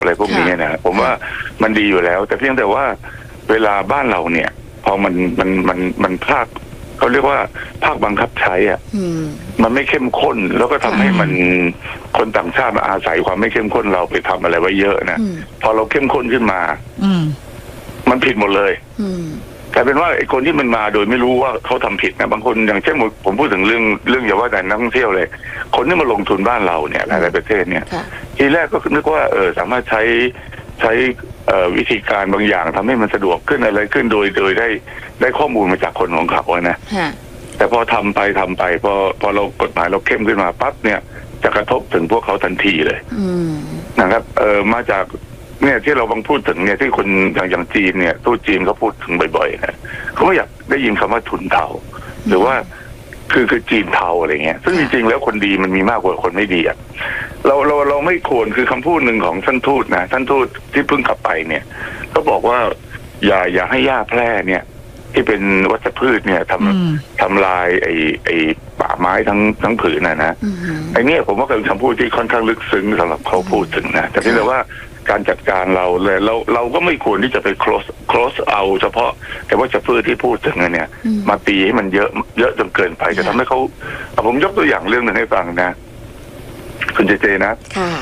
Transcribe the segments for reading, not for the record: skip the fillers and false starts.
อะไรพวกนี้นะผมว่ามันดีอยู่แล้วแต่เพียงแต่ว่าเวลาบ้านเราเนี่ยพอมันภาคเขาเรียกว่าภาคบังคับใช้อ่ะมันไม่เข้มข้นแล้วก็ทำให้มันคนต่างชาติมาอาศัยความไม่เข้มข้นเราไปทำอะไรไว้เยอะนะพอเราเข้มข้นขึ้นมามันผิดหมดเลยกลายเป็นว่าไอ้คนที่มันมาโดยไม่รู้ว่าเขาทำผิดนะบางคนอย่างเช่นผมพูดถึงเรื่องอย่าว่าแต่นักท่องเที่ยวเลยคนที่มาลงทุนบ้านเราเนี่ยหลายๆประเทศเนี่ยทีแรกก็นึกว่าสามารถใช้วิธีการบางอย่างทำให้มันสะดวกขึ้นอะไรขึ้นโดยได้ข้อมูลมาจากคนของเขานะแต่พอทำไปพอเรากฎหมายเราเข้มขึ้นมาปั๊บเนี่ยจะกระทบถึงพวกเขาทันทีเลยนะครับมาจากเนี่ยที่เราบังพูดถึงเนี่ยที่คนอย่างจีนเนี่ยทูตจีนเขาพูดถึงบ่อยๆนะเขาไม่อยากได้ยินคำว่าทุนเทาหรือว่าคือจีนเทาอะไรเงี้ยซึ่งจริงๆแล้วคนดีมันมีมากกว่าคนไม่ดีอ่ะเราไม่ควรคือคำพูดหนึ่งของท่านทูตนะท่านทูตที่เพิ่งกลับไปเนี่ยก็บอกว่าอย่าให้หญ้าแพร่เนี่ยที่เป็นวัชพืชเนี่ยทำลายไอ้ป่าไม้ทั้งผืนนะไอ้นี่ผมว่าเป็นคำพูดที่ค่อนข้างลึกซึ้งสำหรับเขาพูดถึงนะแต่ที่แต่ว่าการจัดการเราก็ไม่ควรที่จะไป close เอาเฉพาะแต่ว่าจะพืชที่พูดถึงเนี่ยมาตีให้มันเยอะจนเกินไปจะทำให้เขาผมยกตัวอย่างเรื่องหนึ่งให้ฟังนะคุณเจนะ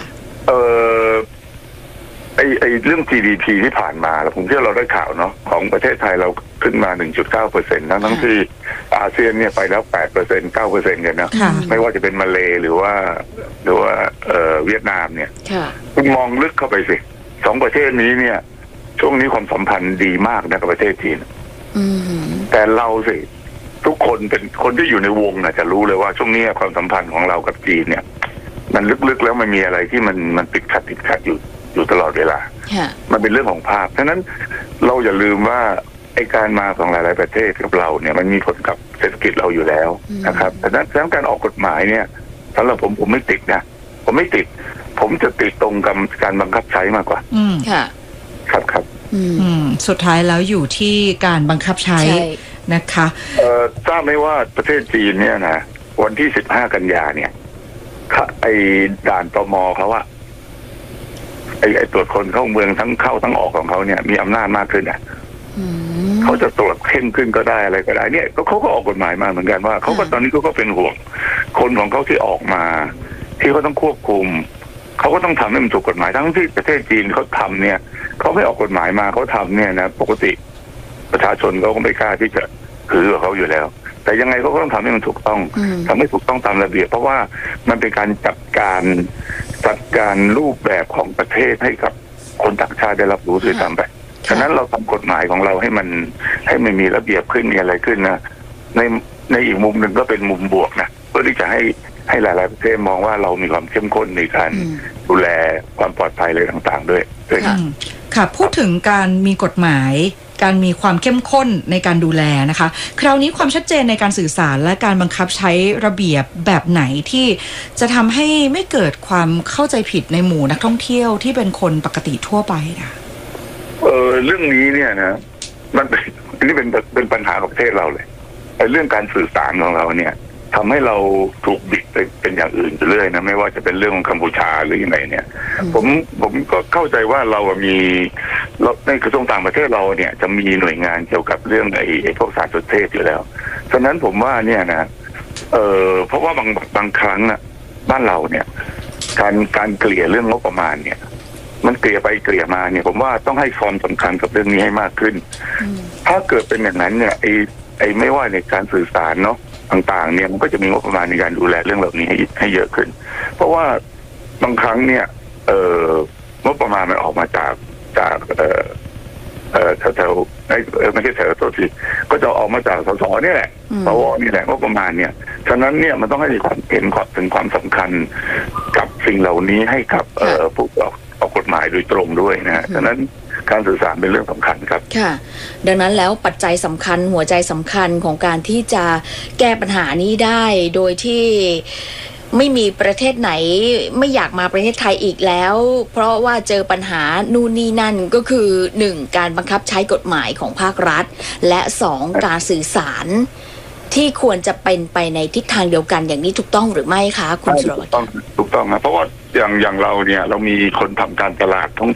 ไอเรื่อง GDP ที่ผ่านมาแล้วผมเชื่อเราได้ข่าวเนาะของประเทศไทยเราขึ้นมา 1.9% ทั้งที่อาเซียนเนี่ยไปแล้ว 8% 9% กันนะไม่ว่าจะเป็นมาเลหรือว่าเวียดนามเนี่ยคุณมองลึกเข้าไปสิสองประเทศนี้เนี่ยช่วงนี้ความสัมพันธ์ดีมากนะกับประเทศจีนแต่เราสิทุกคนเป็นคนที่อยู่ในวงนะจะรู้เลยว่าช่วงนี้ความสัมพันธ์ของเรากับจีนเนี่ยมันลึกๆแล้วมันมีอะไรที่มันติดขัดอยู่ตลอดเวลามันเป็นเรื่องของภาพฉะนั้นเราอย่าลืมว่าไอ้การมาของหลายๆประเทศกับเราเนี่ยมันมีผลกับเศรษฐกิจเราอยู่แล้วนะครับฉะนั้นการออกกฎหมายเนี่ยสำหรับผมไม่ติดนะผมไม่ติดผมจะติดตรงกับการบังคับใช้มากกว่าค่ะครับสุดท้ายแล้วอยู่ที่การบังคับใช้นะคะทราบไหมว่าประเทศจีนเนี่ยนะวันที่15 กันยาเนี่ยไอ้ด่านตม.เขาอะไอ้ตรวจคนเข้าเมืองทั้งเข้าทั้งออกของเขาเนี่ยมีอำนาจมากขึ้นอ่ะเขาจะตรวจเข้มขึ้นก็ได้อะไรก็ได้เนี่ยเขาก็ออกกฎหมายมาเหมือนกันว่าเขาก็ตอนนี้ก็เป็นห่วงคนของเขาที่ออกมาที่เขาต้องควบคุมเขาก็ต้องทำให้มันถูกกฎหมายทั้งที่ประเทศจีนเขาทำเนี่ยเขาไม่ออกกฎหมายมาเขาทำเนี่ยนะปกติประชาชนเขาก็ไม่กล้าที่จะถือกับเขาอยู่แล้วแต่ยังไงเขาก็ต้องทำให้มันถูกต้องทำให้ถูกต้องตามระเบียบเพราะว่ามันเป็นการจัดการรูปแบบของประเทศให้กับคนต่างชาติได้รับรู้ด้วยซ้ำไปฉะนั้นเราทำกฎหมายของเราให้มันมีระเบียบขึ้นมีอะไรขึ้นนะในอีกมุมหนึ่งก็เป็นมุมบวกนะเพื่อที่จะให้หลายๆประเทศมองว่าเรามีความเข้มข้นในการดูแลความปลอดภัยอะไรต่างๆด้วยค่ะพูดถึงการมีกฎหมายการมีความเข้มข้นในการดูแลนะคะคราวนี้ความชัดเจนในการสื่อสารและการบังคับใช้ระเบียบแบบไหนที่จะทำให้ไม่เกิดความเข้าใจผิดในหมู่นักท่องเที่ยวที่เป็นคนปกติทั่วไปนะเรื่องนี้เนี่ยนะมันเป็นปัญหาของประเทศเราเลยเรื่องการสื่อสารของเราเนี่ยทำให้เราถูกบิดไปเป็นอย่างอื่นไปเรื่อยนะไม่ว่าจะเป็นเรื่องของกัมพูชาหรือยังไงเนี่ยผมก็เข้าใจว่าเรามีในกระทรวงต่างประเทศเราเนี่ยจะมีหน่วยงานเกี่ยวกับเรื่องไอ้พวกสารสนเทศอยู่แล้วฉะนั้นผมว่าเนี่ยนะเพราะว่าบางครั้งนะบ้านเราเนี่ยการเกลี่ยเรื่องงบประมาณเนี่ยมันเกลี่ยไปเกลี่ยมาเนี่ยผมว่าต้องให้ความสำคัญกับเรื่องนี้ให้มากขึ้นถ้าเกิดเป็นอย่างนั้นเนี่ยไอ้ไม่ว่าในการสื่อสารเนาะต่างๆเนี่ยมันก็จะมีงบประมาณในการดูแลเรื่องเหล่านี้ให้เยอะขึ้นเพราะว่าบางครั้งเนี่ยงบประมาณมันออกมาจากแถวไม่ใช่แถวตัวทีก็จะออกมาจากสสนี่แหละสวนี่แหละงบประมาณเนี่ยฉะนั้นเนี่ยมันต้องให้ความเห็นถึงความสำคัญกับสิ่งเหล่านี้ให้กับผู้ออกกฎหมายโดยตรงด้วยนะฮะฉะนั้นการสื่อสารเป็นเรื่องสำคัญครับค่ะดังนั้นแล้วปัจจัยสำคัญหัวใจสำคัญของการที่จะแก้ปัญหานี้ได้โดยที่ไม่มีประเทศไหนไม่อยากมาประเทศไทยอีกแล้วเพราะว่าเจอปัญหานู่นนี่นั่นก็คือ 1. การบังคับใช้กฎหมายของภาครัฐและ 2. การสื่อสารที่ควรจะเป็นไปในทิศทางเดียวกันอย่างนี้ถูกต้องหรือไม่คะคุณสุรวัตรถูกต้องนะเพราะว่าอย่างเราเนี่ยเรามีคนทำการตลาดท้อง